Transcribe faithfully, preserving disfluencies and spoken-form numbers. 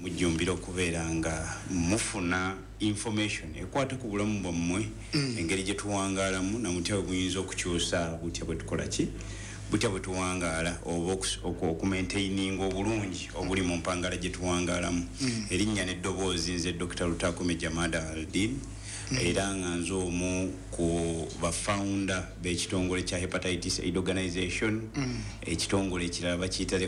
mujjumbira okubeera nga mufuna information ekwata ku bulamu bwammwe engeri gye tuwangaalamu namutya buyinza okukyusa butya bwe tukola ki butya bwe tuwangaala oba okumaintaininga obulungi obuli mu mpangala gye tuwangaalamu erinnya n'eddoboozi nze Doctor Lutakome Jamada Aldin era nga nze omu ku bafounder b'ekitongole kya Hepatitis Aid Organization ekitongole ekirala bakiyita